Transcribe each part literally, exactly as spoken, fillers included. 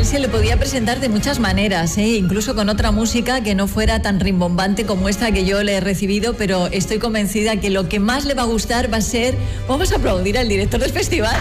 él se le podía presentar de muchas maneras, ¿eh? Incluso con otra música que no fuera tan rimbombante como esta que yo le he recibido, pero estoy convencida que lo que más le va a gustar va a ser... Vamos a aplaudir al director del festival.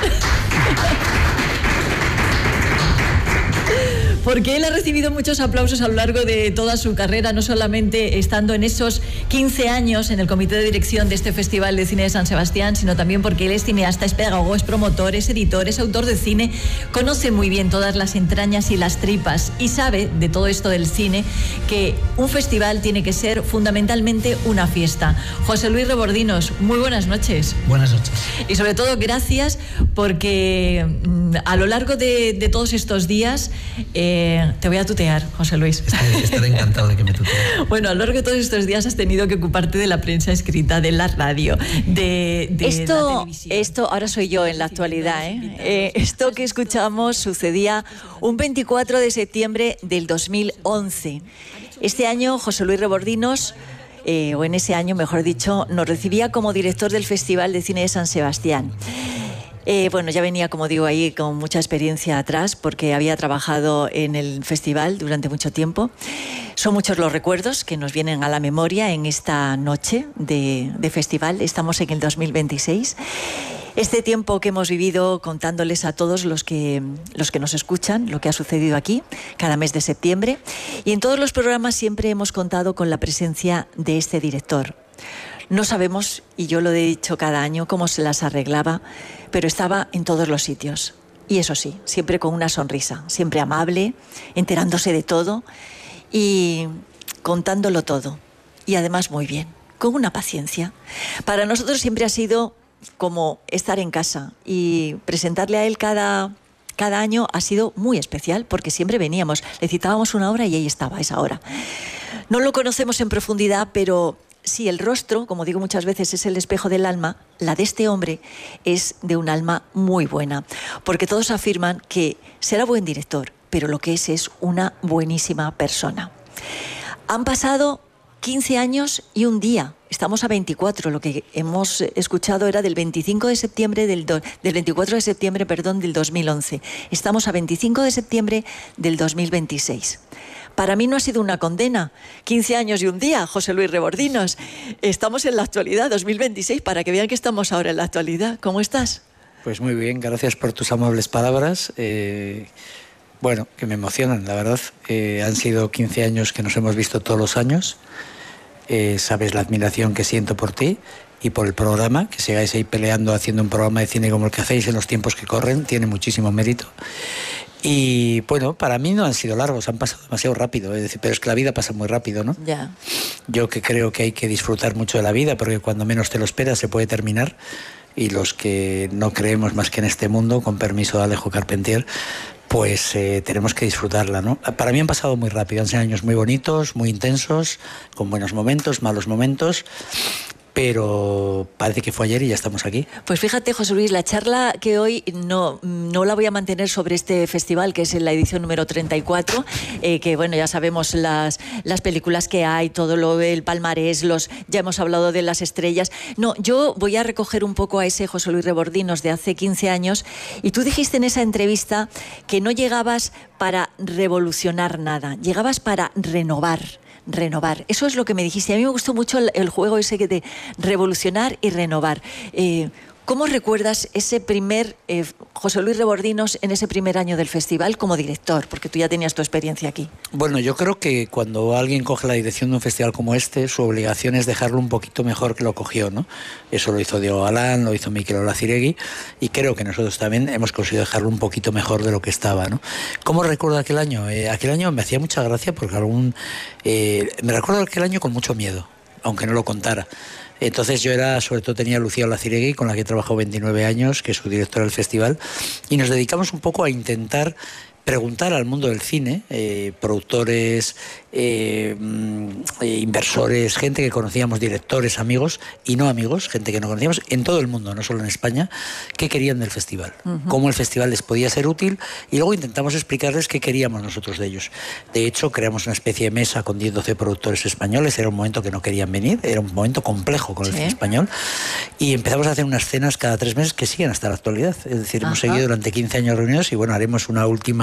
Porque él ha recibido muchos aplausos a lo largo de toda su carrera, no solamente estando en esos quince años en el comité de dirección de este Festival de Cine de San Sebastián, sino también porque él es cineasta, es pedagogo, es promotor, es editor, es autor de cine, conoce muy bien todas las entrañas y las tripas y sabe de todo esto del cine que un festival tiene que ser fundamentalmente una fiesta. José Luis Rebordinos, muy buenas noches. Buenas noches. Y sobre todo gracias porque mm, a lo largo de, de todos estos días eh, te voy a tutear, José Luis. Estaré, estaré encantado de que me tutee. Bueno, a lo largo de todos estos días has tenido que ocuparte de la prensa escrita, de la radio, de, de esto, la televisión. Esto, ahora soy yo en la actualidad, ¿eh? Eh, esto que escuchamos sucedía un veinticuatro de septiembre del dos mil once. Este año, José Luis Rebordinos, eh, o en ese año, mejor dicho, nos recibía como director del Festival de Cine de San Sebastián. Eh, bueno, ya venía, como digo, ahí con mucha experiencia atrás porque había trabajado en el festival durante mucho tiempo. Son muchos los recuerdos que nos vienen a la memoria en esta noche de, de festival. Estamos en el dos mil veintiséis. Este tiempo que hemos vivido contándoles a todos los que, los que nos escuchan lo que ha sucedido aquí cada mes de septiembre. Y en todos los programas siempre hemos contado con la presencia de este director. No sabemos, y yo lo he dicho cada año, cómo se las arreglaba, pero estaba en todos los sitios. Y eso sí, siempre con una sonrisa, siempre amable, enterándose de todo y contándolo todo. Y además muy bien, con una paciencia. Para nosotros siempre ha sido como estar en casa y presentarle a él cada... Cada año ha sido muy especial porque siempre veníamos, le citábamos una hora y ahí estaba a esa hora. No lo conocemos en profundidad, pero sí, el rostro, como digo muchas veces, es el espejo del alma. La de este hombre es de un alma muy buena, porque todos afirman que será buen director, pero lo que es es una buenísima persona. Han pasado quince años y un día. Estamos a veinticuatro, lo que hemos escuchado era del veinticinco de septiembre del, do, del veinticuatro de septiembre, perdón, del dos mil once. Estamos a veinticinco de septiembre del dos mil veintiséis. Para mí no ha sido una condena, quince años y un día, José Luis Rebordinos. Estamos en la actualidad, dos mil veintiséis, para que vean que estamos ahora en la actualidad. ¿Cómo estás? Pues muy bien, gracias por tus amables palabras. Eh, bueno, que me emocionan, la verdad. Eh, han sido quince años que nos hemos visto todos los años. Eh, sabes la admiración que siento por ti y por el programa, que sigáis ahí peleando haciendo un programa de cine como el que hacéis en los tiempos que corren, tiene muchísimo mérito. Y bueno, para mí no han sido largos, han pasado demasiado rápido, es decir, pero es que la vida pasa muy rápido, ¿no? Ya. Yo que creo que hay que disfrutar mucho de la vida, porque cuando menos te lo esperas se puede terminar, y los que no creemos más que en este mundo, con permiso de Alejo Carpentier, pues eh, tenemos que disfrutarla, ¿no? Para mí han pasado muy rápido, han sido años muy bonitos, muy intensos, con buenos momentos, malos momentos, pero parece que fue ayer y ya estamos aquí. Pues fíjate, José Luis, la charla que hoy no, no la voy a mantener sobre este festival, que es en la edición número treinta y cuatro, eh, que bueno, ya sabemos las, las películas que hay, todo lo el palmarés, los, ya hemos hablado de las estrellas. No, yo voy a recoger un poco a ese José Luis Rebordinos de hace quince años, y tú dijiste en esa entrevista que no llegabas para revolucionar nada, llegabas para renovar. Renovar, eso es lo que me dijiste. A mí me gustó mucho el, el juego ese de revolucionar y renovar. Eh, ¿Cómo recuerdas ese primer, eh, José Luis Rebordinos, en ese primer año del festival como director? Porque tú ya tenías tu experiencia aquí. Bueno, yo creo que cuando alguien coge la dirección de un festival como este, su obligación es dejarlo un poquito mejor que lo cogió, ¿no? Eso lo hizo Diego Galán, lo hizo Mikel Olaciregui, y creo que nosotros también hemos conseguido dejarlo un poquito mejor de lo que estaba, ¿no? ¿Cómo recuerdo aquel año? Eh, aquel año me hacía mucha gracia porque algún... Eh, me recuerdo aquel año con mucho miedo, aunque no lo contara. Entonces yo era, sobre todo tenía a Lucía Olaciregui, con la que he trabajado veintinueve años, que es su directora del festival, y nos dedicamos un poco a intentar preguntar al mundo del cine, eh, productores, eh, eh, inversores, gente que conocíamos, directores, amigos y no amigos, gente que no conocíamos, en todo el mundo, no solo en España, qué querían del festival, uh-huh. cómo el festival les podía ser útil, y luego intentamos explicarles qué queríamos nosotros de ellos. De hecho, creamos una especie de mesa con diez doce productores españoles, era un momento que no querían venir, era un momento complejo con el ¿Sí? cine español, y empezamos a hacer unas cenas cada tres meses que siguen hasta la actualidad. Es decir, hemos Ajá. seguido durante quince años reunidos y bueno, haremos una última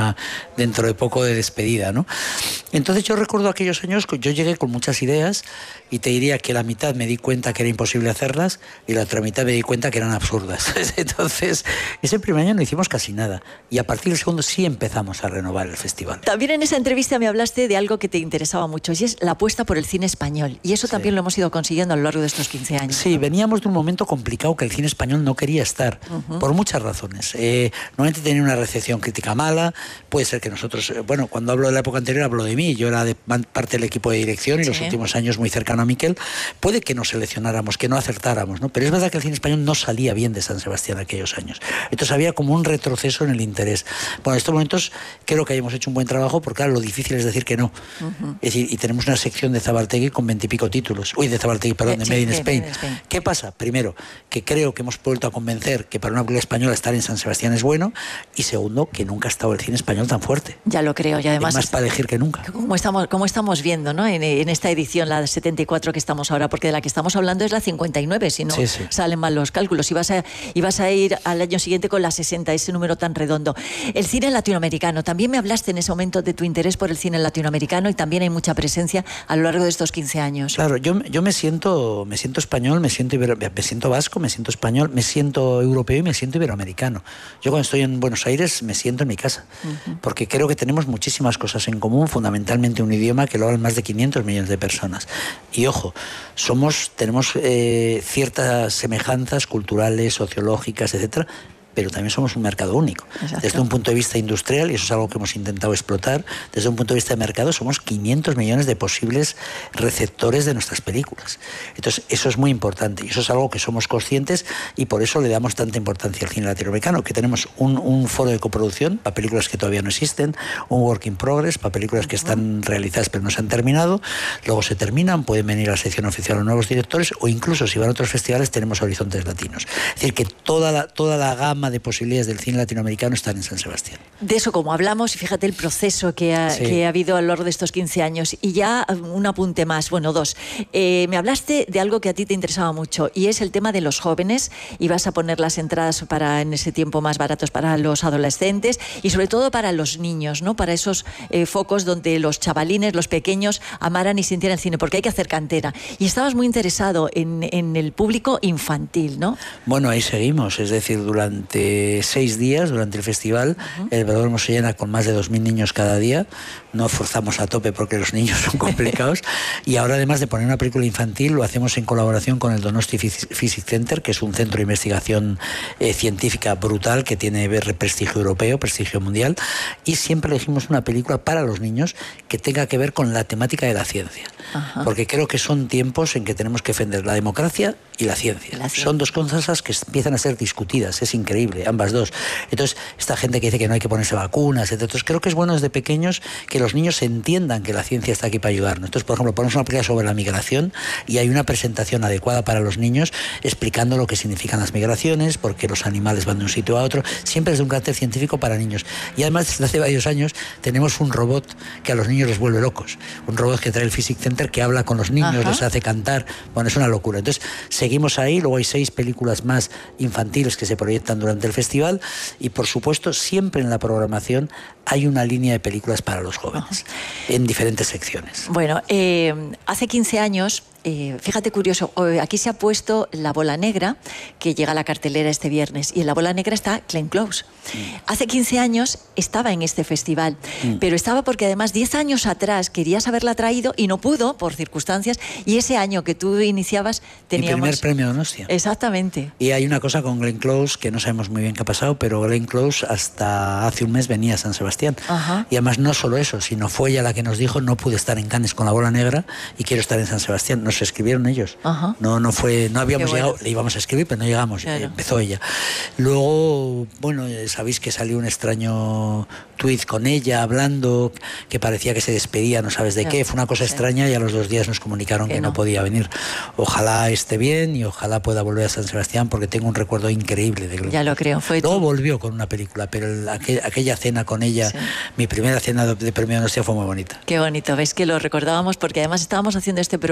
ya dentro de poco de despedida, ¿no? Entonces yo recuerdo aquellos años que yo llegué con muchas ideas y te diría que la mitad me di cuenta que era imposible hacerlas y la otra mitad me di cuenta que eran absurdas. Entonces, ese primer año no hicimos casi nada y a partir del segundo sí empezamos a renovar el festival. También en esa entrevista me hablaste de algo que te interesaba mucho y es la apuesta por el cine español, y eso sí. también lo hemos ido consiguiendo a lo largo de estos quince años. Sí, veníamos de un momento complicado que el cine español no quería estar, uh-huh. por muchas razones. Eh, normalmente tenía una recepción crítica mala, puede ser que nosotros, eh, bueno, cuando hablo de la época anterior hablo de mí, yo era de parte del equipo de dirección y sí. los últimos años muy cercano a Miquel, puede que no seleccionáramos, que no acertáramos, ¿no? Pero es verdad que el cine español no salía bien de San Sebastián aquellos años. Entonces había como un retroceso en el interés. Bueno, en estos momentos creo que hayamos hecho un buen trabajo porque claro, lo difícil es decir que no. Uh-huh. Es decir, y tenemos una sección de Zabaltegui con veintipico títulos. Uy, de Zabaltegui, perdón, de sí, Made in Spain. Spain. ¿Qué pasa? Primero, que creo que hemos vuelto a convencer que para una película española estar en San Sebastián es bueno, y segundo, que nunca ha estado el cine español tan fuerte. Ya lo creo, y además... Hay más para elegir que nunca. Como estamos, como estamos viendo, ¿no? En, en esta edición, la setenta y cuatro que estamos ahora, porque de la que estamos hablando es la cincuenta y nueve, si no sí, sí. salen mal los cálculos. Y vas, a, y vas a ir al año siguiente con la sesenta, ese número tan redondo. El cine latinoamericano, también me hablaste en ese momento de tu interés por el cine latinoamericano y también hay mucha presencia a lo largo de estos quince años. Claro, yo, yo me siento me siento español, me siento, ibero, me siento vasco, me siento español, me siento europeo y me siento iberoamericano. Yo cuando estoy en Buenos Aires me siento en mi casa, uh-huh. porque creo que tenemos muchísimas cosas en común, fundamentalmente un idioma que lo hablan más de quinientos millones de personas. Y ojo, somos, tenemos eh, ciertas semejanzas culturales, sociológicas, etcétera, pero también somos un mercado único. Exacto. Desde un punto de vista industrial, y eso es algo que hemos intentado explotar, desde un punto de vista de mercado somos quinientos millones de posibles receptores de nuestras películas. Entonces, eso es muy importante, y eso es algo que somos conscientes, y por eso le damos tanta importancia al cine latinoamericano, que tenemos un, un foro de coproducción para películas que todavía no existen, un work in progress para películas que están realizadas pero no se han terminado, luego se terminan, pueden venir a la sección oficial los nuevos directores, o incluso si van a otros festivales tenemos horizontes latinos. Es decir, que toda la, toda la gama de posibilidades del cine latinoamericano están en San Sebastián. De eso como hablamos, y fíjate el proceso que ha, sí. que ha habido a lo largo de estos quince años. Y ya un apunte más, bueno, dos. Eh, me hablaste de algo que a ti te interesaba mucho, y es el tema de los jóvenes, y vas a poner las entradas para en ese tiempo más baratos para los adolescentes y sobre todo para los niños, ¿no? Para esos eh, focos donde los chavalines, los pequeños, amaran y sintieran el cine, porque hay que hacer cantera. Y estabas muy interesado en, en el público infantil, ¿no? Bueno, ahí seguimos, es decir, durante seis días, durante el festival, uh-huh. el Velódromo se llena con más de dos mil niños cada día. No forzamos a tope porque los niños son complicados. Y ahora, además de poner una película infantil, lo hacemos en colaboración con el Donosti Physics Center, que es un centro de investigación eh, científica brutal que tiene prestigio europeo, prestigio mundial. Y siempre elegimos una película para los niños que tenga que ver con la temática de la ciencia. Uh-huh. Porque creo que son tiempos en que tenemos que defender la democracia y la ciencia. La ciencia. Son dos cosas que empiezan a ser discutidas. Es increíble, ambas dos. Entonces, esta gente que dice que no hay que ponerse vacunas, etcétera. Entonces, creo que es bueno desde pequeños que los niños entiendan que la ciencia está aquí para ayudarnos. Entonces, por ejemplo, ponemos una película sobre la migración y hay una presentación adecuada para los niños explicando lo que significan las migraciones, por qué los animales van de un sitio a otro, siempre desde un carácter científico para niños. Y además, desde hace varios años, tenemos un robot que a los niños les vuelve locos. Un robot que trae el Physics Center que habla con los niños, Ajá. les hace cantar. Bueno, es una locura. Entonces, seguimos ahí. Luego hay seis películas más infantiles que se proyectan durante el festival, y por supuesto siempre en la programación hay una línea de películas para los jóvenes, uh-huh. en diferentes secciones. Bueno, eh, hace quince años, eh, fíjate curioso, aquí se ha puesto La Bola Negra, que llega a la cartelera este viernes, y en La Bola Negra está Glenn Close. Mm. Hace quince años estaba en este festival, mm. pero estaba porque además diez años atrás querías haberla traído y no pudo por circunstancias, y ese año que tú iniciabas teníamos... Mi primer premio Donostia. Exactamente. Y hay una cosa con Glenn Close que no sabemos muy bien qué ha pasado, pero Glenn Close hasta hace un mes venía a San Sebastián. Ajá. Y además no solo eso, sino fue ella la que nos dijo: no pude estar en Cannes con La Bola Negra y quiero estar en San Sebastián. Nos escribieron ellos. Ajá. No, no fue, no habíamos bueno. llegado, le íbamos a escribir, pero no llegamos. Claro. Empezó ella. Luego, bueno, sabéis que salió un extraño tuit con ella hablando, que parecía que se despedía, no sabes de claro. qué. Fue una cosa sí. extraña, y a los dos días nos comunicaron que, que no. no podía venir. Ojalá esté bien y ojalá pueda volver a San Sebastián, porque tengo un recuerdo increíble de Glenn. Ya lo creo. Fue Luego tú. volvió con una película, pero el, aquel, aquella cena con ella, sí. mi primera cena de, de premio Donostia fue muy bonita. Qué bonito, ves que lo recordábamos porque además estábamos haciendo este programa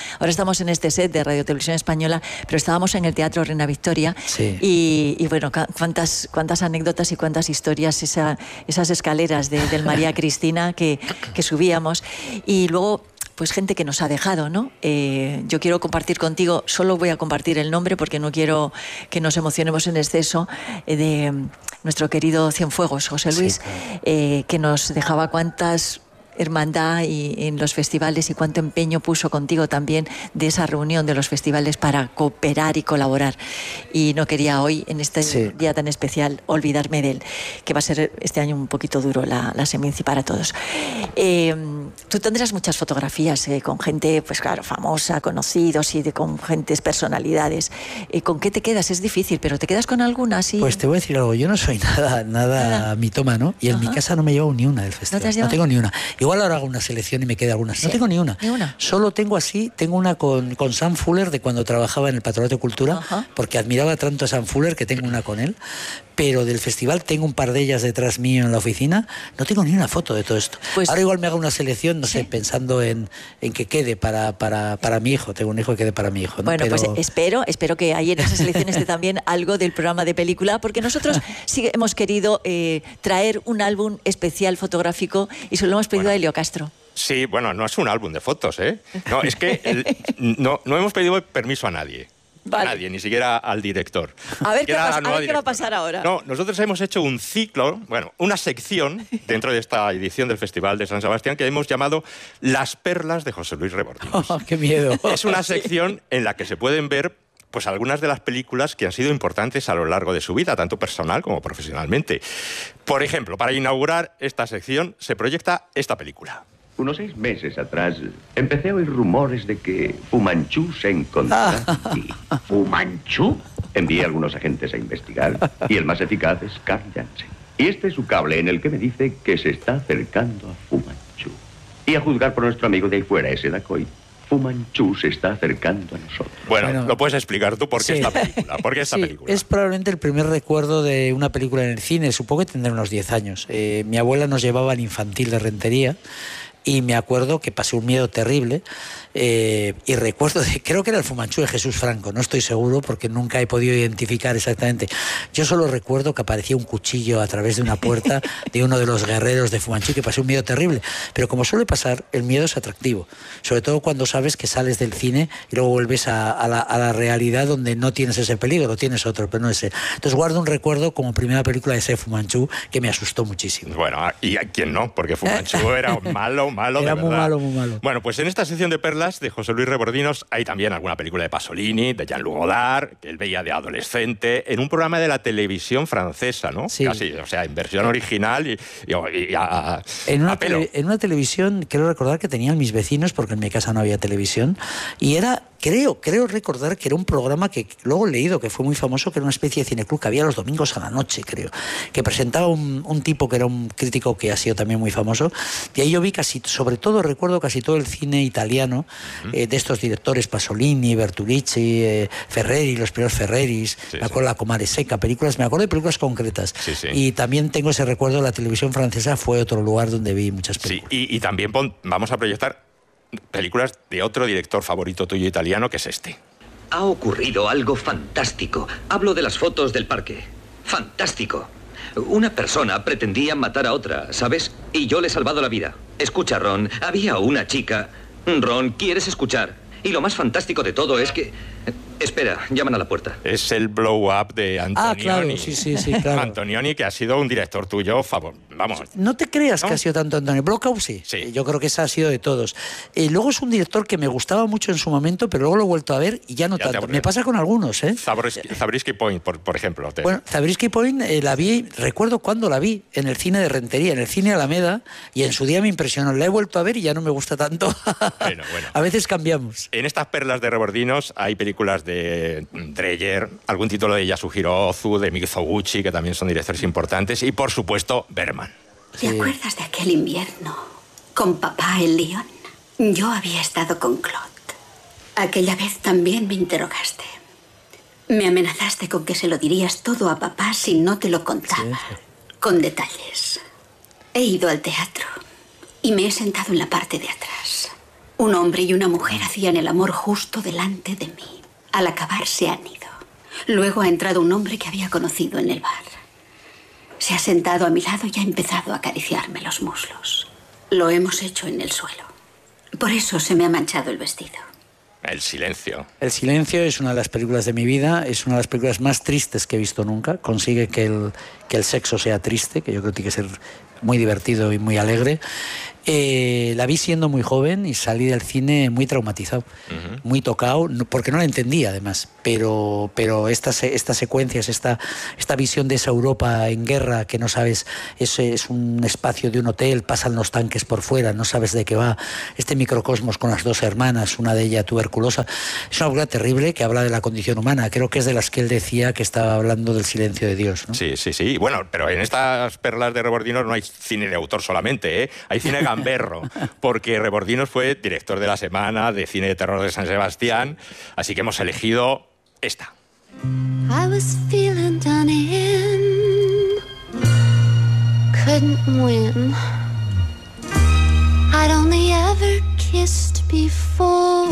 Ahora estamos en este set de Radio Televisión Española, pero estábamos en el Teatro Reina Victoria. Sí. Y, y bueno, cuántas, cuántas anécdotas y cuántas historias, esa, esas escaleras de, del María Cristina que, que subíamos. Y luego, pues gente que nos ha dejado, ¿no? Eh, yo quiero compartir contigo, solo voy a compartir el nombre porque no quiero que nos emocionemos en exceso, eh, de nuestro querido Cienfuegos, José Luis, sí, claro. eh, que nos dejaba cuántas hermandad y en los festivales y cuánto empeño puso contigo también de esa reunión de los festivales para cooperar y colaborar. Y no quería hoy, en este sí. día tan especial, olvidarme de él, que va a ser este año un poquito duro la, la Seminci para todos. Eh, tú tendrás muchas fotografías eh, con gente, pues claro, famosa, conocidos y de, con gentes, personalidades. Eh, ¿Con qué te quedas? Es difícil, pero ¿te quedas con alguna? ¿Sí? Pues te voy a decir algo, yo no soy nada, nada, nada. mitómano y en Ajá. mi casa no me llevo ni una del festival. ¿No, no tengo ni una. Igual ahora hago una selección y me queda alguna. Sí. No tengo ni una. Ni una. Solo tengo así, tengo una con, con Sam Fuller de cuando trabajaba en el Patronato de Cultura, Ajá. porque admiraba tanto a Sam Fuller que tengo una con él. Pero del festival tengo un par de ellas detrás mío en la oficina. No tengo ni una foto de todo esto. Pues, ahora igual me hago una selección, no ¿sí? sé, pensando en, en que quede para, para, para mi hijo. Tengo un hijo que quede para mi hijo, ¿no? Bueno, pero... pues espero, espero que ahí en esa selección esté también algo del programa de película, porque nosotros sí hemos querido eh, traer un álbum especial fotográfico y se lo hemos pedido bueno. a Elio Castro. Sí, bueno, no es un álbum de fotos, ¿eh? No, es que el, no, no hemos pedido permiso a nadie. Vale. A nadie, ni siquiera al director. A ver, qué, pasa, a ver qué va a pasar ahora. No, nosotros hemos hecho un ciclo, bueno, una sección dentro de esta edición del Festival de San Sebastián que hemos llamado Las Perlas de José Luis Rebordinos. Oh, ¡qué miedo! Es una sección en la que se pueden ver pues algunas de las películas que han sido importantes a lo largo de su vida, tanto personal como profesionalmente. Por ejemplo, para inaugurar esta sección se proyecta esta película. Unos seis meses atrás empecé a oír rumores de que Fu Manchu se encontraba aquí. ¿Fu Manchu? Envié a algunos agentes a investigar y el más eficaz es Carl Jansen. Y este es su cable en el que me dice que se está acercando a Fu Manchu. Y a juzgar por nuestro amigo de ahí fuera, ese Dacoy, Fu Manchu se está acercando a nosotros. Bueno, bueno, lo puedes explicar tú por qué sí. esta película. ¿Por qué esta sí, película? Es probablemente el primer recuerdo de una película en el cine. Supongo que tendré unos diez años. Eh, mi abuela nos llevaba al infantil de Rentería. Y me acuerdo que pasé un miedo terrible eh, y recuerdo, de, creo que era el Fu Manchu de Jesús Franco, no estoy seguro porque nunca he podido identificar exactamente. Yo solo recuerdo que aparecía un cuchillo a través de una puerta de uno de los guerreros de Fu Manchu, que pasé un miedo terrible. Pero como suele pasar, el miedo es atractivo, sobre todo cuando sabes que sales del cine y luego vuelves a, a, la, a la realidad donde no tienes ese peligro, tienes otro, pero no ese. Entonces guardo un recuerdo como primera película de ese Fu Manchu que me asustó muchísimo. Bueno, ¿y a quién no? Porque Fu Manchu era malo, malo, Era de muy verdad. malo, muy malo. Bueno, pues en esta sección de perlas de José Luis Rebordinos hay también alguna película de Pasolini, de Jean-Luc Godard, que él veía de adolescente, en un programa de la televisión francesa, ¿no? Sí. Casi, o sea, en versión original y, y, y a, en, una a pelo. Tele, en una televisión, quiero recordar que tenían mis vecinos, porque en mi casa no había televisión, y era... Creo, creo recordar que era un programa que luego he leído que fue muy famoso, que era una especie de cineclub que había los domingos a la noche, creo, que presentaba un, un tipo que era un crítico que ha sido también muy famoso. Y ahí yo vi casi, sobre todo recuerdo casi todo el cine italiano, uh-huh. eh, de estos directores, Pasolini, Bertolucci, eh, Ferreri, los primeros Ferreris, sí, me acuerdo sí. La Comare Seca, películas, me acuerdo de películas concretas. Sí, sí. Y también tengo ese recuerdo, la televisión francesa fue otro lugar donde vi muchas películas. Sí, y, y también pon, vamos a proyectar películas de otro director favorito tuyo italiano, que es este. Ha ocurrido algo fantástico. Hablo de las fotos del parque. Fantástico. Una persona pretendía matar a otra, ¿sabes? Y yo le he salvado la vida. Escucha, Ron, había una chica... Ron, ¿quieres escuchar? Y lo más fantástico de todo es que... Espera, llaman a la puerta. Es el blow-up de Antonioni. Ah, claro, sí, sí, sí, claro. Antonioni, que ha sido un director tuyo, favor, vamos. No te creas ¿no? que ha sido tanto Antonioni. Blow-up sí. sí. Yo creo que ese ha sido de todos. Eh, luego es un director que me gustaba mucho en su momento, pero luego lo he vuelto a ver y ya no ya tanto. Me pasa con algunos, ¿eh? Zabriskie, Zabriskie Point, por, por ejemplo. Te... Bueno, Zabriskie Point eh, la vi, recuerdo cuando la vi, en el cine de Rentería, en el cine Alameda, y en su día me impresionó. La he vuelto a ver y ya no me gusta tanto. Bueno, bueno. A veces cambiamos. En estas perlas de Rebordinos hay películas de Dreyer, algún título de Yasuhiro Ozu, de Mizoguchi, que también son directores importantes, y por supuesto Berman. ¿Te sí. acuerdas de aquel invierno con papá en Lyon? Yo había estado con Claude. Aquella vez también me interrogaste. Me amenazaste con que se lo dirías todo a papá si no te lo contaba, sí, sí. con detalles. He ido al teatro y me he sentado en la parte de atrás. Un hombre y una mujer hacían el amor justo delante de mí. Al acabar se han ido. Luego ha entrado un hombre que había conocido en el bar. Se ha sentado a mi lado y ha empezado a acariciarme los muslos. Lo hemos hecho en el suelo. Por eso se me ha manchado el vestido. El silencio. El silencio es una de las películas de mi vida, es una de las películas más tristes que he visto nunca. Consigue que el, que el sexo sea triste, que yo creo que tiene que ser muy divertido y muy alegre. Eh, la vi siendo muy joven y salí del cine muy traumatizado, uh-huh. muy tocado, porque no la entendía además, pero, pero estas, estas secuencias, esta, esta visión de esa Europa en guerra que no sabes, es, es un espacio de un hotel, pasan los tanques por fuera, no sabes de qué va, este microcosmos con las dos hermanas, una de ellas tuberculosa, es una película terrible que habla de la condición humana, creo que es de las que él decía que estaba hablando del silencio de Dios, ¿no? Sí, sí, sí, bueno, pero en estas perlas de Rebordinos no hay cine de autor solamente, ¿eh? Hay cine gamberro, porque Rebordinos fue director de la semana de cine de terror de San Sebastián, así que hemos elegido esta. I was feeling done in, couldn't win. I'd only ever kissed before.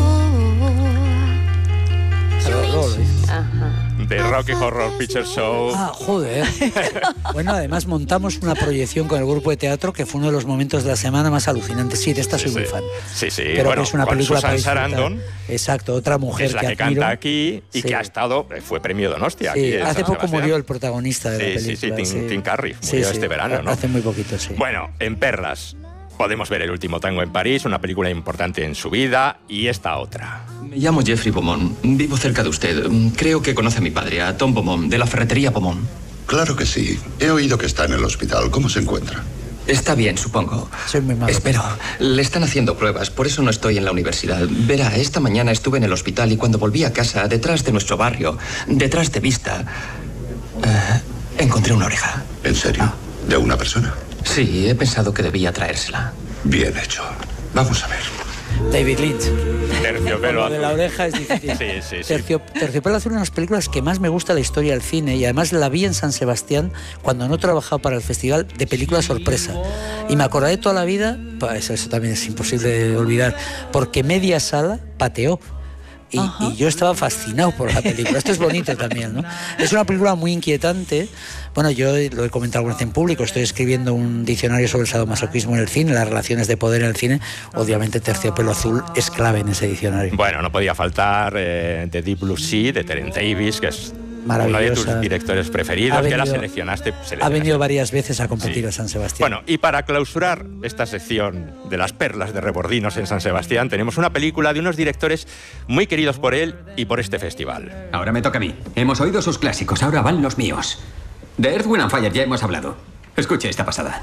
De Rocky Horror Picture Show. Ah, joder. Bueno, además montamos una proyección con el grupo de teatro que fue uno de los momentos de la semana más alucinantes. Sí, de esta soy sí, muy sí. fan. Sí, sí. Pero bueno, que es una con película Susan para Sarandon. Exacto, otra mujer es la que, que admiro. canta aquí y sí. que ha estado, fue premio Donostia. Sí, aquí en hace San poco Sebastián. Murió el protagonista de sí, la película. Sí, sí, Tim, sí. Tim Curry. Sí, Murió sí, este verano, ¿no? Hace muy poquito, sí. Bueno, en Perlas podemos ver El último tango en París, una película importante en su vida, y esta otra. Me llamo Jeffrey Beaumont. Vivo cerca de usted. Creo que conoce a mi padre, a Tom Beaumont, de la ferretería Beaumont. Claro que sí. He oído que está en el hospital. ¿Cómo se encuentra? Está bien, supongo. Soy muy malo. Espero. Le están haciendo pruebas, por eso no estoy en la universidad. Verá, esta mañana estuve en el hospital y cuando volví a casa, detrás de nuestro barrio, detrás de Vista, uh, encontré una oreja. ¿En serio? Ah. ¿De una persona? Sí, he pensado que debía traérsela. Bien hecho. Vamos a ver. David Lynch. Terciopelo Lo de la oreja es difícil. Sí, sí, sí. Tercio, Terciopelo Azul es una de las películas que más me gusta de la historia del cine y además la vi en San Sebastián cuando no trabajaba para el festival de película sorpresa. Y me acordaré toda la vida, pues eso también es imposible de olvidar, porque media sala pateó. Y, y yo estaba fascinado por la película. Esto es bonito también, ¿no? Es una película muy inquietante. Bueno, yo lo he comentado alguna vez en público. Estoy escribiendo un diccionario sobre el sadomasoquismo en el cine, las relaciones de poder en el cine. Obviamente Terciopelo Azul es clave en ese diccionario. Bueno, no podía faltar eh, The Deep Blue Sea, de Terence Davis, que es uno de tus directores preferidos, venido, que la seleccionaste, seleccionaste. Ha venido varias veces a competir sí. a San Sebastián. Bueno, y para clausurar esta sección de las perlas de Rebordinos en San Sebastián, tenemos una película de unos directores muy queridos por él y por este festival. Ahora me toca a mí. Hemos oído sus clásicos, ahora van los míos. De Earth, Wind and Fire ya hemos hablado. Escuche esta pasada.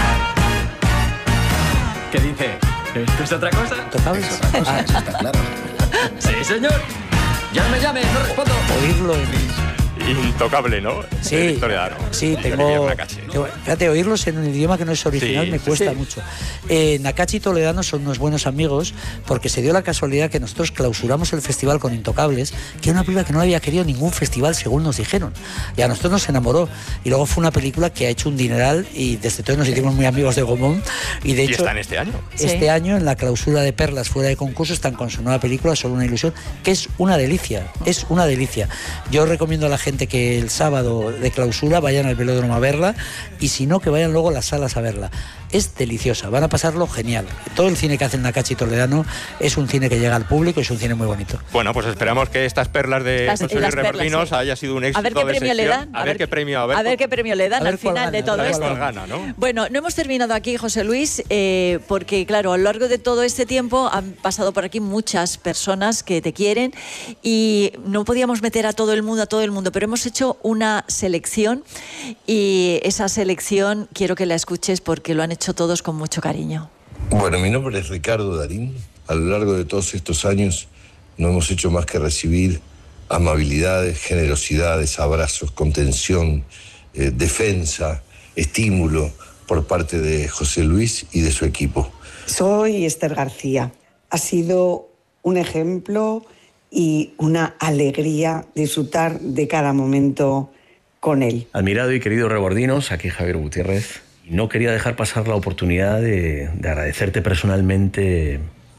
¿Qué dice? ¿Esto es otra cosa? ¿Tocables? Es otra cosa, eso está claro. Sí, señor. Llame, llame, no respondo. Oírlo en... Intocable, ¿no? Sí, sí, tengo, tengo... Fíjate, oírlos en un idioma que no es original sí, me cuesta sí. mucho. Eh, Nakachi y Toledano son unos buenos amigos porque se dio la casualidad que nosotros clausuramos el festival con Intocables, que era una película que no había querido ningún festival, según nos dijeron. Y a nosotros nos enamoró. Y luego fue una película que ha hecho un dineral y desde entonces nos hicimos muy amigos de Gomón. Y de ¿Y hecho, están este año? Este sí. año, en la clausura de Perlas fuera de concurso, están con su nueva película, Solo una ilusión, que es una delicia. Es una delicia. Yo recomiendo a la gente que el sábado de clausura vayan al velódromo a verla y si no, que vayan luego a las salas a verla. Es deliciosa, van a pasarlo genial. Todo el cine que hacen Nakachi y Toledano es un cine que llega al público, es un cine muy bonito. Bueno, pues esperamos que estas perlas de las, José Luis Rebordinos sí. haya sido un éxito. A ver qué premio le dan. A, a ver qué premio, a ver, a ver qué premio le dan al final gana, de todo esto. Gana, ¿no? Bueno, no hemos terminado aquí, José Luis, eh, porque claro, a lo largo de todo este tiempo han pasado por aquí muchas personas que te quieren y no podíamos meter a todo el mundo, a todo el mundo, pero hemos hecho una selección y esa selección quiero que la escuches porque lo han hecho todos con mucho cariño. Bueno, mi nombre es Ricardo Darín. A lo largo de todos estos años no hemos hecho más que recibir amabilidades, generosidades, abrazos, contención, eh, defensa, estímulo por parte de José Luis y de su equipo. Soy Esther García. Ha sido un ejemplo y una alegría disfrutar de cada momento con él. Admirado y querido Rebordinos, aquí Javier Gutiérrez. No quería dejar pasar la oportunidad de, de agradecerte personalmente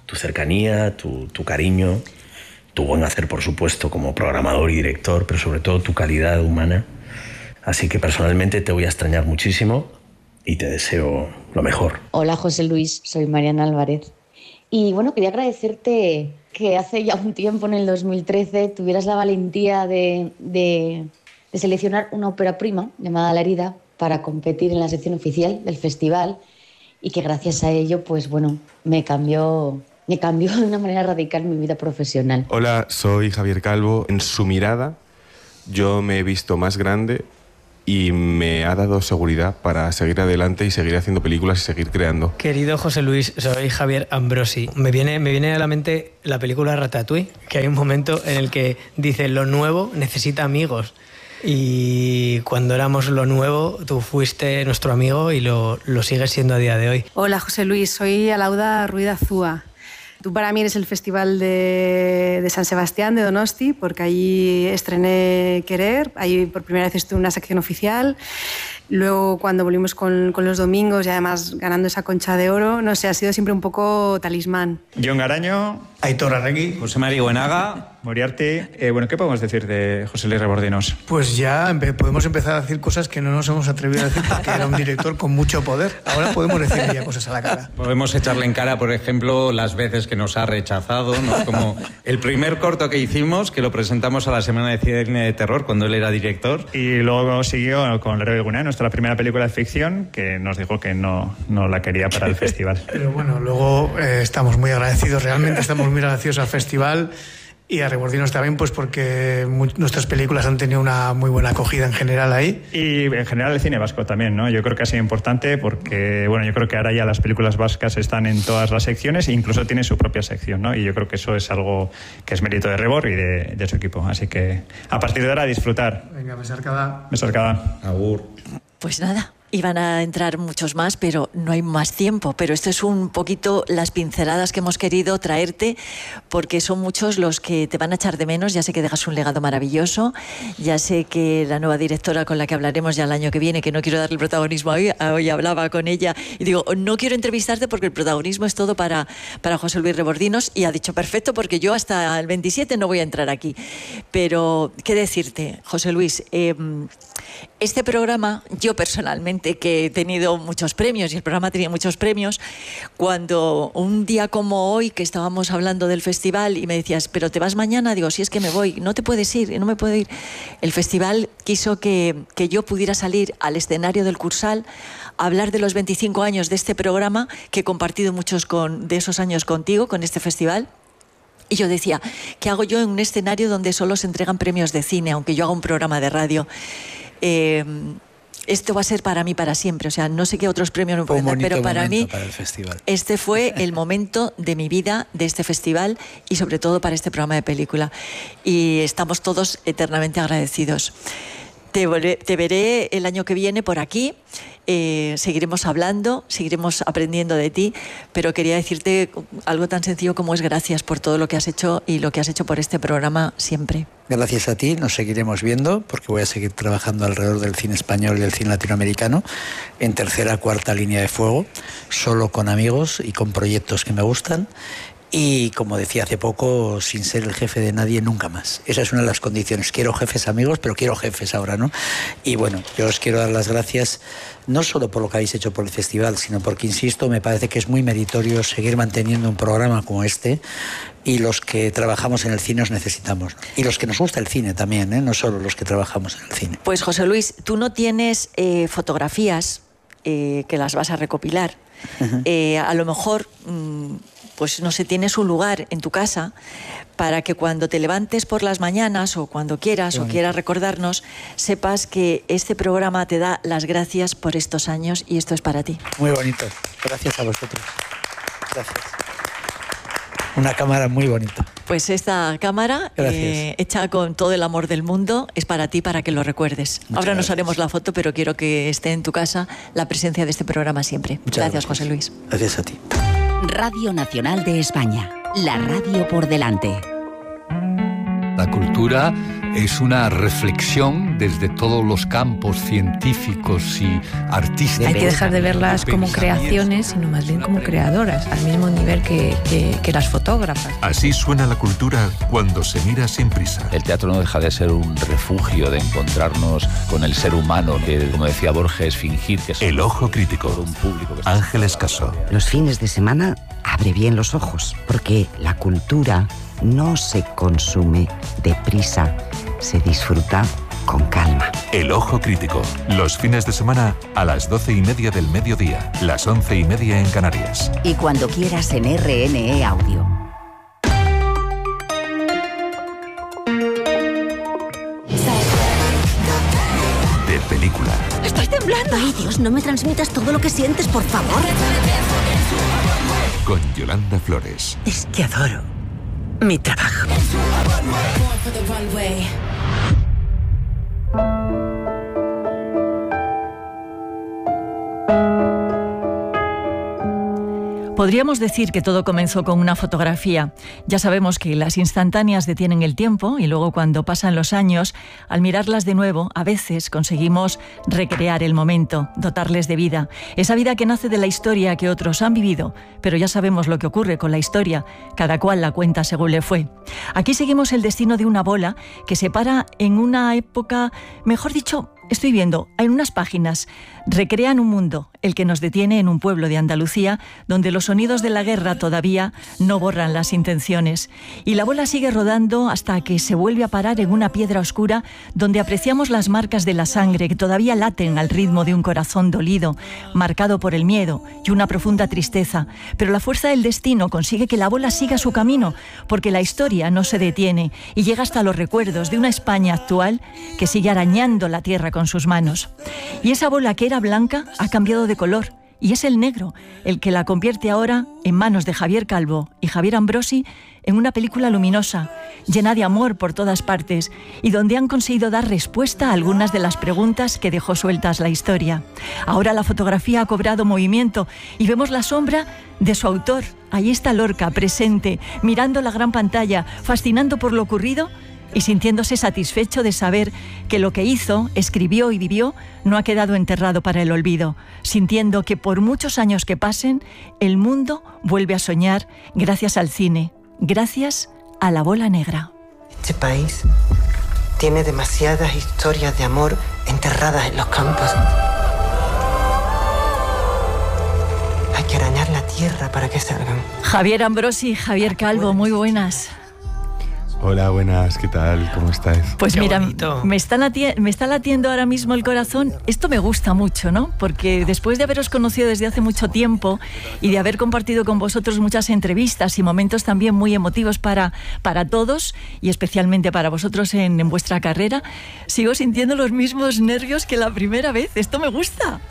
tu cercanía, tu, tu cariño, tu buen hacer, por supuesto, como programador y director, pero sobre todo tu calidad humana. Así que personalmente te voy a extrañar muchísimo y te deseo lo mejor. Hola José Luis, soy Mariana Álvarez. Y bueno, quería agradecerte que hace ya un tiempo, en el dos mil trece, tuvieras la valentía de, de, de seleccionar una ópera prima llamada La herida para competir en la sección oficial del festival, y que gracias a ello, pues bueno, me cambió, me cambió de una manera radical mi vida profesional. Hola, soy Javier Calvo. En su mirada yo me he visto más grande y me ha dado seguridad para seguir adelante y seguir haciendo películas y seguir creando. Querido José Luis, soy Javier Ambrosi. Me viene, me viene a la mente la película Ratatouille, que hay un momento en el que dice: lo nuevo necesita amigos. Y cuando éramos lo nuevo, tú fuiste nuestro amigo y lo, lo sigues siendo a día de hoy. Hola José Luis, soy Alauda Ruiz Azúa. Tú para mí eres el Festival de, de San Sebastián, de Donosti, porque allí estrené Querer, allí por primera vez estuve en una sección oficial. Luego, cuando volvimos con, con los domingos y además ganando esa concha de oro, no sé, ha sido siempre un poco talismán. Jon Garaño, Aitor Arregui, José María Buenaga, Moriarty. Eh, bueno, ¿qué podemos decir de José Luis Rebordinos? Pues ya empe- podemos empezar a decir cosas que no nos hemos atrevido a decir porque era un director con mucho poder. Ahora podemos decirle ya cosas a la cara. Podemos echarle en cara, por ejemplo, las veces que nos ha rechazado, ¿no? Como el primer corto que hicimos, que lo presentamos a la Semana de Cine de Terror cuando él era director. Y luego siguió con L'Héroe Gunay, nuestra primera película de ficción, que nos dijo que no, no la quería para el festival. Pero bueno, luego eh, estamos muy agradecidos, realmente estamos muy agradecidos al festival y a Rebordinos también, pues porque muy, nuestras películas han tenido una muy buena acogida en general ahí. Y en general el cine vasco también, ¿no? Yo creo que ha sido importante porque, bueno, yo creo que ahora ya las películas vascas están en todas las secciones e incluso tienen su propia sección, ¿no? Y yo creo que eso es algo que es mérito de Rebor y de, de su equipo. Así que a partir de ahora a disfrutar. Venga, besarcada. Besarcada. Agur. Pues nada, iban a entrar muchos más, pero no hay más tiempo. Pero esto es un poquito las pinceladas que hemos querido traerte, porque son muchos los que te van a echar de menos. Ya sé que dejas un legado maravilloso, ya sé que la nueva directora con la que hablaremos ya el año que viene, que no quiero darle el protagonismo hoy, hoy hablaba con ella y digo, no quiero entrevistarte porque el protagonismo es todo para, para José Luis Rebordinos, y ha dicho perfecto, porque yo hasta el veintisiete no voy a entrar aquí. Pero, ¿qué decirte, José Luis? Eh, este programa, yo personalmente, que he tenido muchos premios y el programa tenía muchos premios, cuando un día como hoy que estábamos hablando del festival y me decías, pero te vas mañana, digo, si es que me voy, no te puedes ir, no me puedo ir. El festival quiso que, que yo pudiera salir al escenario del Cursal a hablar de los veinticinco años de este programa, que he compartido muchos con, de esos años contigo, con este festival. Y yo decía, ¿qué hago yo en un escenario donde solo se entregan premios de cine, aunque yo haga un programa de radio? Eh, esto va a ser para mí para siempre, o sea, no sé qué otros premios me pueden dar, pero para mí para el festival. Este fue el momento de mi vida, de este festival y sobre todo para este programa de película, y estamos todos eternamente agradecidos. Te, volver, te veré el año que viene por aquí, eh, seguiremos hablando, seguiremos aprendiendo de ti, pero quería decirte algo tan sencillo como es gracias por todo lo que has hecho y lo que has hecho por este programa siempre. Gracias a ti, nos seguiremos viendo, porque voy a seguir trabajando alrededor del cine español y del cine latinoamericano, en tercera, cuarta línea de fuego, solo con amigos y con proyectos que me gustan. Y como decía hace poco, sin ser el jefe de nadie nunca más. Esa es una de las condiciones. Quiero jefes amigos, pero quiero jefes ahora, ¿no? Y bueno, yo os quiero dar las gracias no solo por lo que habéis hecho por el festival, sino porque, insisto, me parece que es muy meritorio seguir manteniendo un programa como este, y los que trabajamos en el cine os necesitamos, ¿no? Y los que nos gusta el cine también, ¿eh? No solo los que trabajamos en el cine. Pues José Luis, tú no tienes eh, fotografías eh, que las vas a recopilar. Uh-huh. eh, a lo mejor... Mmm, pues no sé, tienes un lugar en tu casa para que cuando te levantes por las mañanas o cuando quieras o quieras recordarnos, sepas que este programa te da las gracias por estos años y esto es para ti. Muy bonito. Gracias a vosotros. Gracias. Una cámara muy bonita. Pues esta cámara, eh, hecha con todo el amor del mundo, es para ti, para que lo recuerdes. Muchas Ahora gracias. Nos haremos la foto, pero quiero que esté en tu casa la presencia de este programa siempre. Muchas gracias, gracias, José Luis. Gracias a ti. Radio Nacional de España, la radio por delante. La cultura Es una reflexión desde todos los campos científicos y artísticos. Hay que dejar de verlas como creaciones, sino más bien como creadoras, al mismo nivel que, que, que las fotógrafas. Así suena la cultura cuando se mira sin prisa. El teatro no deja de ser un refugio, de encontrarnos con el ser humano, que, como decía Borges, fingir que es El Ojo Crítico. un público. Que Ángeles Caso. Los fines de semana abre bien los ojos, porque la cultura no se consume deprisa, se disfruta con calma. El Ojo Crítico. Los fines de semana a las doce y media del mediodía, las once y media en Canarias. Y cuando quieras en R N E Audio. De película. ¡Estoy temblando! Ay, Dios, no me transmitas todo lo que sientes, por favor. Con Yolanda Flores. Es que adoro mi trabajo. Podríamos decir que todo comenzó con una fotografía. Ya sabemos que las instantáneas detienen el tiempo y luego, cuando pasan los años, al mirarlas de nuevo, a veces conseguimos recrear el momento, dotarles de vida. Esa vida que nace de la historia que otros han vivido, pero ya sabemos lo que ocurre con la historia, cada cual la cuenta según le fue. Aquí seguimos el destino de una bola que se para en una época, mejor dicho, estoy viendo, en unas páginas, recrean un mundo, el que nos detiene en un pueblo de Andalucía, donde los sonidos de la guerra todavía no borran las intenciones. Y la bola sigue rodando hasta que se vuelve a parar en una piedra oscura, donde apreciamos las marcas de la sangre que todavía laten al ritmo de un corazón dolido, marcado por el miedo y una profunda tristeza. Pero la fuerza del destino consigue que la bola siga su camino, porque la historia no se detiene y llega hasta los recuerdos de una España actual que sigue arañando la tierra con sus manos. Y esa bola que era blanca ha cambiado de color, y es el negro el que la convierte ahora, en manos de Javier Calvo y Javier Ambrosi, en una película luminosa, llena de amor por todas partes, y donde han conseguido dar respuesta a algunas de las preguntas que dejó sueltas la historia. Ahora la fotografía ha cobrado movimiento y vemos la sombra de su autor. Ahí está Lorca, presente, mirando la gran pantalla, fascinando por lo ocurrido y sintiéndose satisfecho de saber que lo que hizo, escribió y vivió no ha quedado enterrado para el olvido, sintiendo que por muchos años que pasen, el mundo vuelve a soñar gracias al cine, gracias a la bola negra. Este país tiene demasiadas historias de amor enterradas en los campos. Hay que arañar la tierra para que salgan. Javier Ambrosi, Javier Calvo, muy buenas. Hola, buenas, ¿qué tal? ¿Cómo estáis? Pues Qué mira, me está, lati- me está latiendo ahora mismo el corazón. Esto me gusta mucho, ¿no? Porque después de haberos conocido desde hace mucho tiempo y de haber compartido con vosotros muchas entrevistas y momentos también muy emotivos para, para todos, y especialmente para vosotros en, en vuestra carrera, sigo sintiendo los mismos nervios que la primera vez. Esto me gusta.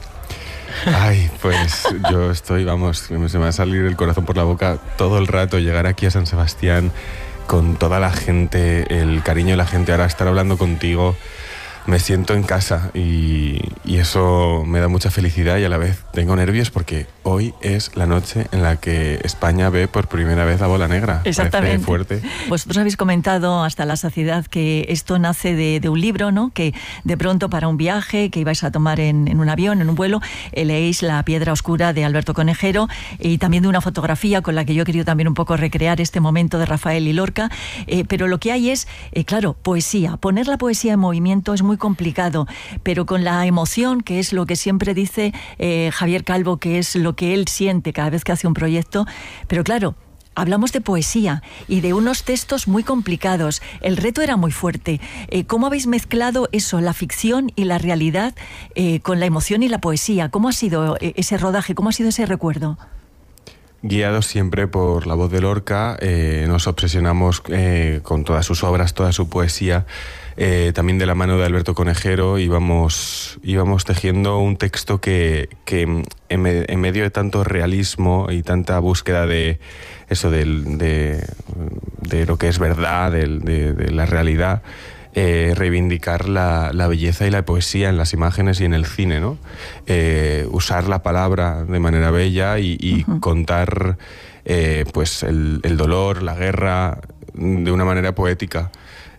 Ay, pues yo estoy, vamos, se me va a salir el corazón por la boca todo el rato, llegar aquí a San Sebastián con toda la gente, el cariño de la gente, ahora estar hablando contigo, me siento en casa y, y eso me da mucha felicidad, y a la vez tengo nervios porque hoy es la noche en la que España ve por primera vez a Bola Negra. Exactamente. Parece fuerte. Vosotros habéis comentado hasta la saciedad que esto nace de, de un libro, ¿no? Que de pronto, para un viaje que ibais a tomar en, en un avión, en un vuelo, eh, leéis La piedra oscura de Alberto Conejero, y también de una fotografía con la que yo he querido también un poco recrear este momento de Rafael y Lorca, eh, pero lo que hay es, eh, claro, poesía. Poner la poesía en movimiento es muy complicado, pero con la emoción, que es lo que siempre dice eh, Javier Calvo, que es lo que él siente cada vez que hace un proyecto. Pero claro, hablamos de poesía y de unos textos muy complicados. El reto era muy fuerte. Eh, ¿Cómo habéis mezclado eso, la ficción y la realidad, eh, con la emoción y la poesía? ¿Cómo ha sido eh, ese rodaje? ¿Cómo ha sido ese recuerdo? Guiados siempre por la voz de Lorca, eh, nos obsesionamos eh, con todas sus obras, toda su poesía, eh, también de la mano de Alberto Conejero íbamos, íbamos tejiendo un texto que, que en, me, en medio de tanto realismo y tanta búsqueda de eso, de, de, de lo que es verdad, de, de, de la realidad, Eh, reivindicar la, la belleza y la poesía en las imágenes y en el cine, ¿no? Eh, usar la palabra de manera bella y, y uh-huh. contar eh, pues el, el dolor, la guerra, de una manera poética.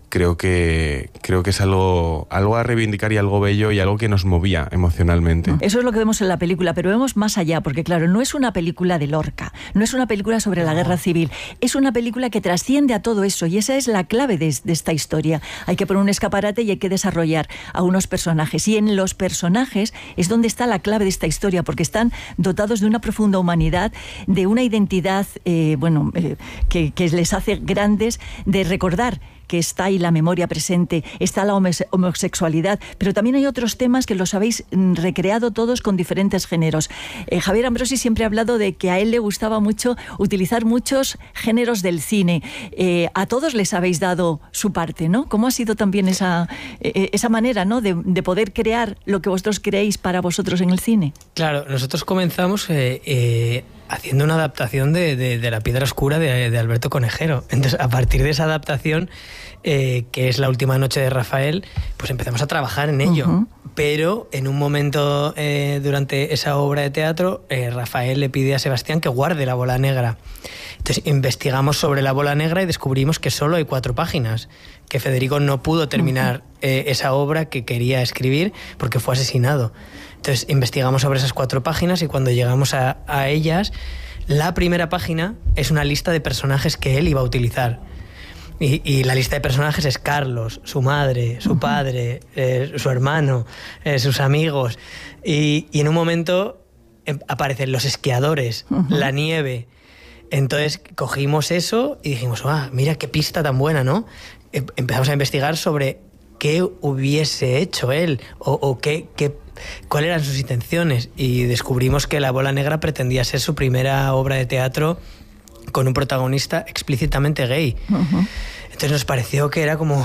creo que, creo que es algo, algo a reivindicar y algo bello y algo que nos movía emocionalmente. Eso es lo que vemos en la película, pero vemos más allá, porque claro, no es una película de Lorca, no es una película sobre la guerra civil, es una película que trasciende a todo eso, y esa es la clave de, de esta historia. Hay que poner un escaparate y hay que desarrollar a unos personajes, y en los personajes es donde está la clave de esta historia, porque están dotados de una profunda humanidad, de una identidad eh, bueno, eh, que, que les hace grandes, de recordar que está ahí la memoria presente, está la homosexualidad, pero también hay otros temas que los habéis recreado todos con diferentes géneros. Eh, Javier Ambrosi siempre ha hablado de que a él le gustaba mucho utilizar muchos géneros del cine. Eh, a todos les habéis dado su parte, ¿no? ¿Cómo ha sido también esa, eh, esa manera, ¿no?, de, de poder crear lo que vosotros creéis para vosotros en el cine? Claro, nosotros comenzamos eh, eh, haciendo una adaptación de, de, de La piedra oscura de, de Alberto Conejero. Entonces, a partir de esa adaptación, eh, que es La última noche de Rafael, pues empezamos a trabajar en ello. Uh-huh. Pero en un momento eh, durante esa obra de teatro, eh, Rafael le pide a Sebastián que guarde la bola negra. Entonces investigamos sobre la bola negra y descubrimos que solo hay cuatro páginas, que Federico no pudo terminar eh, esa obra que quería escribir porque fue asesinado. Entonces investigamos sobre esas cuatro páginas y cuando llegamos a, a ellas, la primera página es una lista de personajes que él iba a utilizar. Y, y la lista de personajes es Carlos, su madre, su padre, eh, su hermano, eh, sus amigos. Y, y en un momento eh, aparecen los esquiadores, uh-huh. la nieve. Entonces cogimos eso y dijimos, ah, mira qué pista tan buena, ¿no? Eh, empezamos a investigar sobre qué hubiese hecho él o, o qué, qué, cuáles eran sus intenciones. Y descubrimos que La bola negra pretendía ser su primera obra de teatro con un protagonista explícitamente gay. Uh-huh. Entonces nos pareció que era como,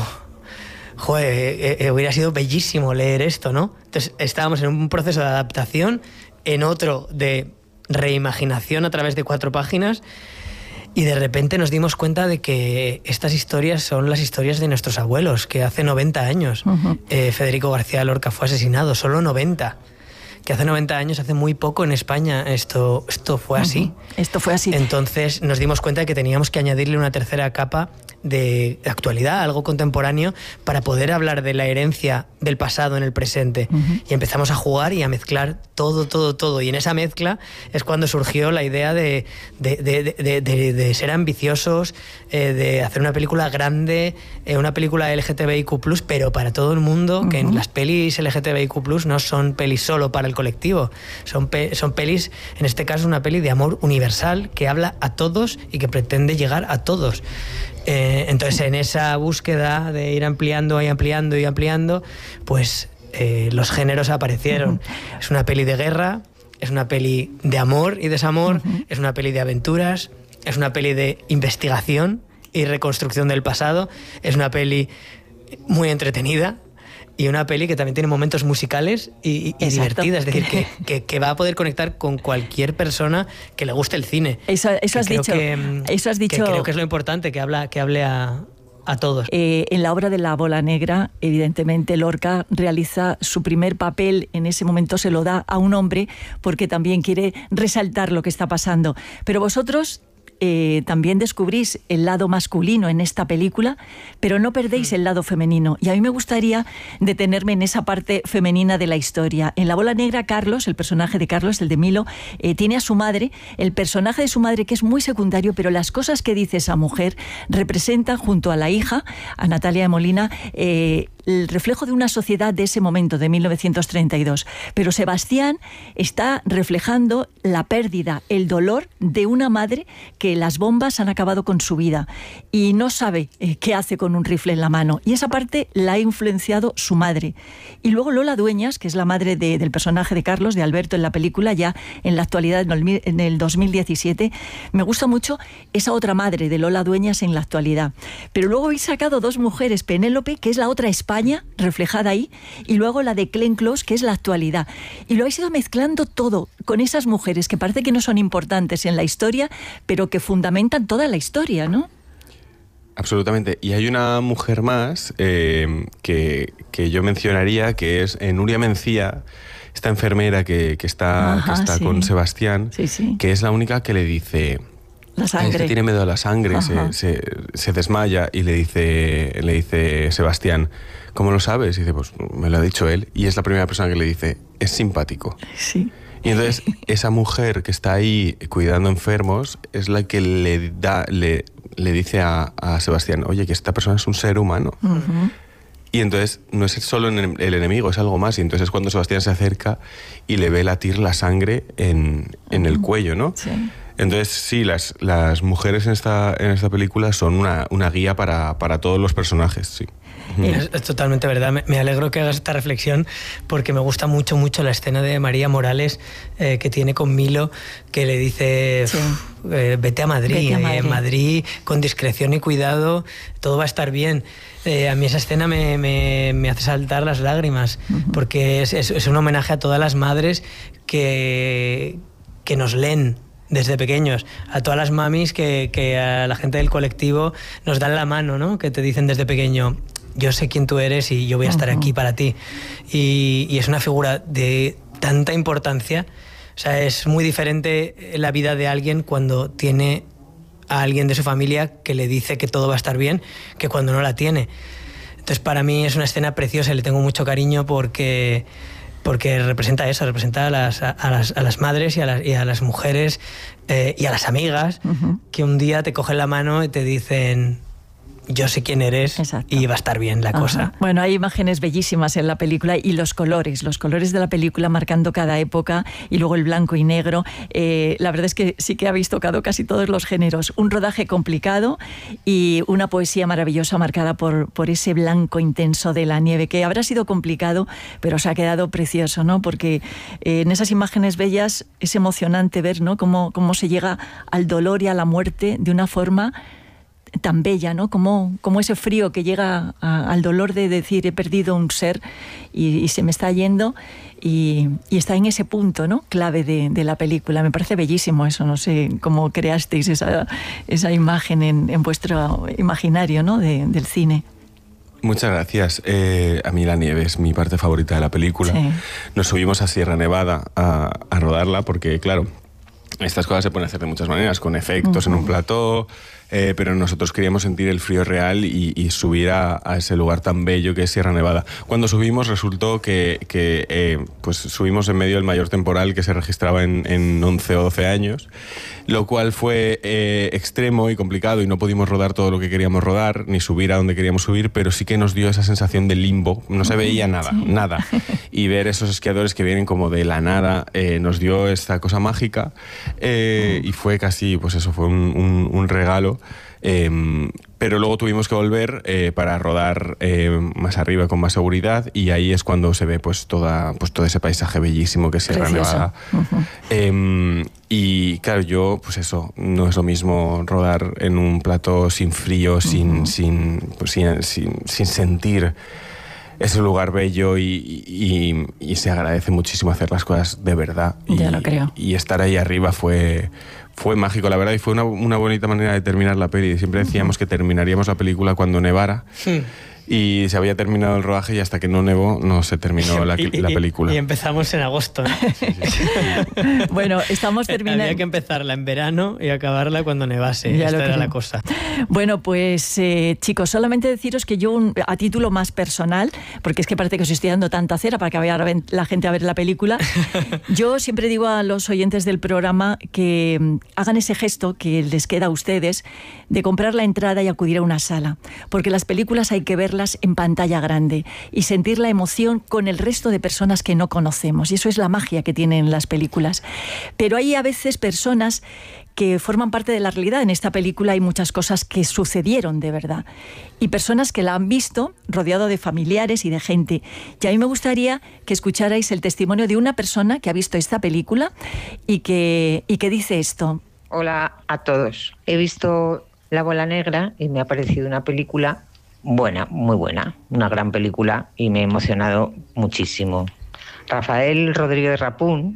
joder, eh, eh, hubiera sido bellísimo leer esto, ¿no? Entonces estábamos en un proceso de adaptación, en otro de reimaginación a través de cuatro páginas, y de repente nos dimos cuenta de que estas historias son las historias de nuestros abuelos, que hace noventa años uh-huh. eh, Federico García Lorca fue asesinado, solo noventa. Que hace noventa años, hace muy poco en España, esto, esto fue así. Uh-huh. Esto fue así. Entonces nos dimos cuenta de que teníamos que añadirle una tercera capa de actualidad, algo contemporáneo, para poder hablar de la herencia del pasado en el presente. Uh-huh. Y empezamos a jugar y a mezclar todo, todo, todo. Y en esa mezcla es cuando surgió la idea de, de, de, de, de, de ser ambiciosos, eh, de hacer una película grande, eh, una película L G T B I Q plus, pero para todo el mundo, uh-huh. que en las pelis L G T B I Q plus no son pelis solo para el colectivo, son, pe- son pelis, en este caso una peli de amor universal que habla a todos y que pretende llegar a todos. Eh, entonces en esa búsqueda de ir ampliando y ampliando y ampliando, pues eh, los géneros aparecieron. Uh-huh. Es una peli de guerra, es una peli de amor y desamor, uh-huh. es una peli de aventuras, es una peli de investigación y reconstrucción del pasado, es una peli muy entretenida y una peli que también tiene momentos musicales y, y divertida, es decir, que, que, que va a poder conectar con cualquier persona que le guste el cine. Eso, eso has dicho. Que, eso has dicho. Que creo que es lo importante, que, habla, que hable a, a todos. Eh, en la obra de La bola negra, evidentemente Lorca realiza su primer papel, en ese momento se lo da a un hombre porque también quiere resaltar lo que está pasando. Pero vosotros Eh, también descubrís el lado masculino en esta película, pero no perdéis el lado femenino. Y a mí me gustaría detenerme en esa parte femenina de la historia. En La bola negra, Carlos, el personaje de Carlos, el de Milo, eh, tiene a su madre, el personaje de su madre que es muy secundario, pero las cosas que dice esa mujer representan junto a la hija, a Natalia de Molina, eh, el reflejo de una sociedad de ese momento, de mil novecientos treinta y dos. Pero Sebastián está reflejando la pérdida, el dolor de una madre que las bombas han acabado con su vida y no sabe eh, qué hace con un rifle en la mano. Y esa parte la ha influenciado su madre. Y luego Lola Dueñas, que es la madre de, del personaje de Carlos, de Alberto en la película, ya en la actualidad, en el dos mil diecisiete, me gusta mucho esa otra madre de Lola Dueñas en la actualidad. Pero luego habéis sacado dos mujeres, Penélope, que es la otra España, reflejada ahí, y luego la de Glenn Close, que es la actualidad. Y lo habéis ido mezclando todo con esas mujeres que parece que no son importantes en la historia, pero que fundamentan toda la historia, ¿no? Absolutamente. Y hay una mujer más eh, que, que yo mencionaría, que es eh, Nuria Mencía, esta enfermera que, que está, Ajá, que está sí. con Sebastián, sí, sí. que es la única que le dice: La sangre. Es que tiene miedo a la sangre, se, se, se desmaya y le dice, le dice Sebastián, ¿cómo lo sabes? Y dice, pues me lo ha dicho él. Y es la primera persona que le dice, es simpático. Sí. Y entonces esa mujer que está ahí cuidando enfermos es la que le da, le, le dice a, a Sebastián, oye, que esta persona es un ser humano. Uh-huh. Y entonces no es solo el enemigo, es algo más. Y entonces es cuando Sebastián se acerca y le ve latir la sangre en, en el cuello, ¿no? Sí. Entonces, sí, las, las mujeres en esta, en esta película son una, una guía para, para todos los personajes, sí. Es, es totalmente verdad. Me, me alegro que hagas esta reflexión porque me gusta mucho, mucho la escena de María Morales eh, que tiene con Milo, que le dice, sí. eh, vete a Madrid. Vete a Madrid. En Madrid, con discreción y cuidado, todo va a estar bien. Eh, a mí esa escena me, me, me hace saltar las lágrimas, uh-huh. porque es, es, es un homenaje a todas las madres que, que nos leen desde pequeños, a todas las mamis que, que a la gente del colectivo nos dan la mano, ¿no? Que te dicen desde pequeño, yo sé quién tú eres y yo voy a estar uh-huh. aquí para ti. Y, y es una figura de tanta importancia. O sea, es muy diferente la vida de alguien cuando tiene a alguien de su familia que le dice que todo va a estar bien, que cuando no la tiene. Entonces, para mí es una escena preciosa y le tengo mucho cariño porque... porque representa eso, representa a las, a las, a las madres y a las, y a las mujeres eh, y a las amigas uh-huh. que un día te cogen la mano y te dicen, yo sé quién eres. Exacto. Y va a estar bien la Ajá. cosa. Bueno, hay imágenes bellísimas en la película y los colores, los colores de la película marcando cada época y luego el blanco y negro. Eh, la verdad es que sí que habéis tocado casi todos los géneros. Un rodaje complicado y una poesía maravillosa marcada por, por ese blanco intenso de la nieve, que habrá sido complicado, pero os ha quedado precioso, ¿no? Porque eh, en esas imágenes bellas es emocionante ver, ¿no? Cómo, cómo se llega al dolor y a la muerte de una forma tan bella, ¿no? Como, como ese frío que llega a, al dolor de decir he perdido un ser y, y se me está yendo y, y está en ese punto, ¿no? Clave de, de la película. Me parece bellísimo eso, no sé cómo creasteis esa, esa imagen en, en vuestro imaginario, ¿no? de, del cine. Muchas gracias. Eh, a mí la nieve es mi parte favorita de la película. Sí. Nos subimos a Sierra Nevada a, a rodarla porque, claro, estas cosas se pueden hacer de muchas maneras, con efectos uh-huh. en un plató, eh, pero nosotros queríamos sentir el frío real y, y subir a, a ese lugar tan bello que es Sierra Nevada. Cuando subimos resultó que, que eh, pues subimos en medio del mayor temporal que se registraba en, en once o doce años, lo cual fue eh, extremo y complicado y no pudimos rodar todo lo que queríamos rodar, ni subir a donde queríamos subir, pero sí que nos dio esa sensación de limbo, no se veía nada, sí. nada. Y ver esos esquiadores que vienen como de la nada eh, nos dio esta cosa mágica eh, y fue casi, pues eso, fue un, un, un regalo. Eh, pero luego tuvimos que volver eh, para rodar eh, más arriba con más seguridad y ahí es cuando se ve pues, toda, pues todo ese paisaje bellísimo que es Sierra Nevada. Uh-huh. Eh, y claro, yo, pues eso, no es lo mismo rodar en un plató sin frío, uh-huh. sin, sin, pues, sin, sin, sin sentir ese lugar bello y, y, y se agradece muchísimo hacer las cosas de verdad. Ya y, lo creo. Y estar ahí arriba fue... Fue mágico, la verdad, y fue una, una bonita manera de terminar la peli. Siempre decíamos que terminaríamos la película cuando nevara. Sí. Y se había terminado el rodaje y hasta que no nevó no se terminó la, y, la película. Y, y empezamos en agosto, ¿no? Sí, sí, sí. Bueno, estamos terminando... Había que empezarla en verano y acabarla cuando nevase. Ya Esta era creo. la cosa. Bueno, pues eh, chicos, solamente deciros que yo, un, a título más personal, porque es que parece que os estoy dando tanta cera para que vaya la gente a ver la película, yo siempre digo a los oyentes del programa que um, hagan ese gesto que les queda a ustedes de comprar la entrada y acudir a una sala, porque las películas hay que ver en pantalla grande y sentir la emoción con el resto de personas que no conocemos, y eso es la magia que tienen las películas. Pero hay a veces personas que forman parte de la realidad. En esta película hay muchas cosas que sucedieron de verdad y personas que la han visto rodeado de familiares y de gente, y a mí me gustaría que escucharais el testimonio de una persona que ha visto esta película y que, y que dice esto. Hola a todos, he visto La bola negra y me ha parecido una película buena, muy buena, una gran película y me ha emocionado muchísimo. Rafael Rodríguez Rapún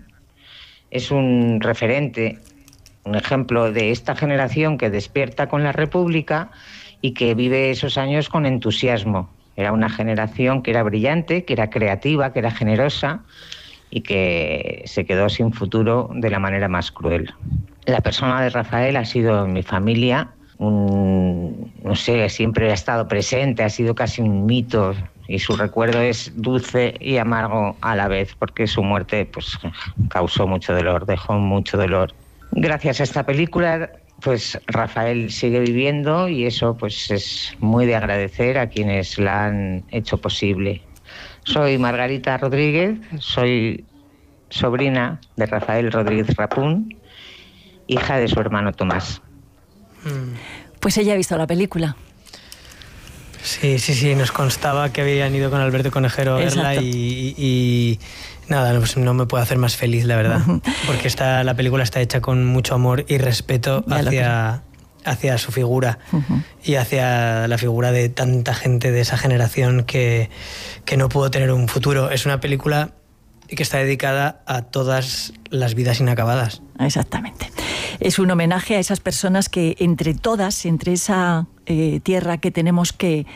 es un referente, un ejemplo de esta generación que despierta con la República y que vive esos años con entusiasmo. Era una generación que era brillante, que era creativa, que era generosa y que se quedó sin futuro de la manera más cruel. La persona de Rafael ha sido en mi familia, un, no sé, siempre ha estado presente, ha sido casi un mito, y su recuerdo es dulce y amargo a la vez, porque su muerte pues causó mucho dolor, dejó mucho dolor. Gracias a esta película, pues Rafael sigue viviendo, y eso pues es muy de agradecer a quienes la han hecho posible. Soy Margarita Rodríguez, soy sobrina de Rafael Rodríguez Rapún, hija de su hermano Tomás. Pues ella ha visto la película. Sí, sí, sí, nos constaba que habían ido con Alberto Conejero a verla y, y, y nada, pues no me puedo hacer más feliz, la verdad, porque esta, la película está hecha con mucho amor y respeto hacia, hacia su figura uh-huh. y hacia la figura de tanta gente de esa generación que, que no pudo tener un futuro. Es una película que está dedicada a todas las vidas inacabadas. Exactamente. Es un homenaje a esas personas que entre todas, entre esa eh, tierra que tenemos que